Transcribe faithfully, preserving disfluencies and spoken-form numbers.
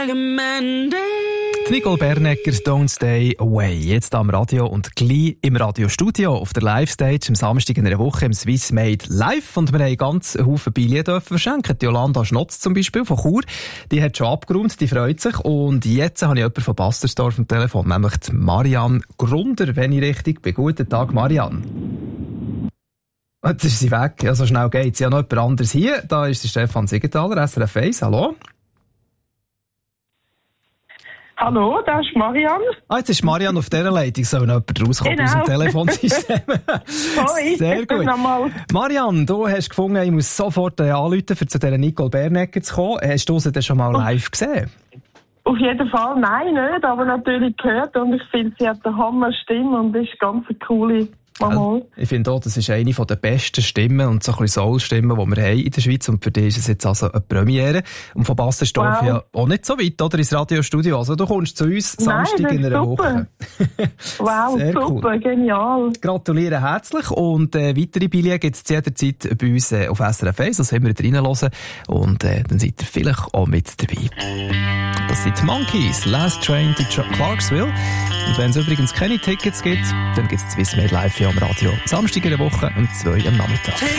Nicole Bernecker, Don't Stay Away. Jetzt am Radio und gleich im Radiostudio auf der Live-Stage am Samstag in einer Woche im Swiss Made Live. Und wir haben ganz Haufen Billionen verschenken. Die Jolanda Schnotz zum Beispiel von Chur, die hat schon abgeräumt, die freut sich. Und jetzt habe ich jemanden von Bastersdorf am Telefon, nämlich die Marianne Grunder, wenn ich richtig bin. Guten Tag, Marianne. Jetzt ist sie weg. Ja, so schnell geht's. Ich habe noch jemand anderes hier. Da ist der Stefan Siegenthaler, S R F eins. Hallo. Hallo, das ist Marianne. Ah, jetzt ist Marianne auf dieser Leitung. Soll noch jemand rauskommen genau. aus dem Telefonsystem? Hoi, sehr gut. Marianne, du hast gefunden, ich muss sofort äh, anrufen, um zu dieser Nicole Bernecker zu kommen. Hast du sie denn schon mal live gesehen? Auf jeden Fall, nein, nicht, aber natürlich gehört. Und ich finde, sie hat eine Hammer-Stimme und ist ganz eine coole Mama. Ich finde auch, das ist eine der besten Stimmen und so ein bisschen Soul-Stimmen, die wir haben in der Schweiz. Und für dich ist es jetzt also eine Premiere. Und von Bastersdorf wow. ja auch nicht so weit, oder? Ins Radiostudio. Also du kommst zu uns Samstag Nein, in einer super. Woche. Wow, sehr super, cool. Genial. Gratuliere herzlich. Und äh, weitere Billionen gibt es jederzeit bei uns äh, auf S R F eins. Das haben wir reinhören. Und äh, dann seid ihr vielleicht auch mit dabei. Das sind die Monkeys. Last Train to Clarksville. Und wenn es übrigens keine Tickets gibt, dann gibt es Swiss Made Live hier am Radio. Samstag in der Woche um zwei am Nachmittag.